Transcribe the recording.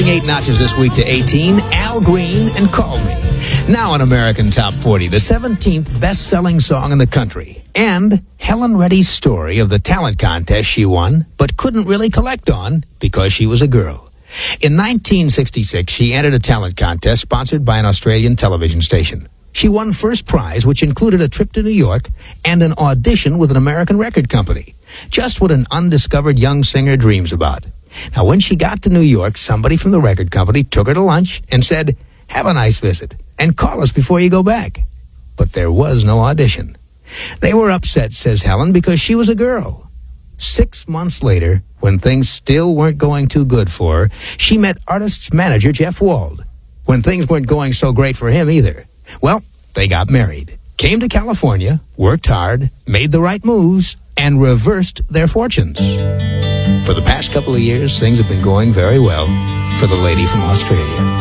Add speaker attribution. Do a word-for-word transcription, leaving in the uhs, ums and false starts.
Speaker 1: dropping eight notches this week to eighteen, Al Green and Call Me. Now on American Top forty, the seventeenth best-selling song in the country, and Helen Reddy's story of the talent contest she won, but couldn't really collect on because she was a girl. In nineteen sixty-six, she entered a talent contest sponsored by an Australian television station. She won first prize, which included a trip to New York and an audition with an American record company. Just what an undiscovered young singer dreams about. Now, when she got to New York, somebody from the record company took her to lunch and said, "Have a nice visit, and call us before you go back." But there was no audition. They were upset, says Helen, because she was a girl. Six months later, when things still weren't going too good for her, she met artist's manager, Jeff Wald, when things weren't going so great for him either. Well, they got married, came to California, worked hard, made the right moves, and reversed their fortunes. For the past couple of years, things have been going very well for the lady from Australia.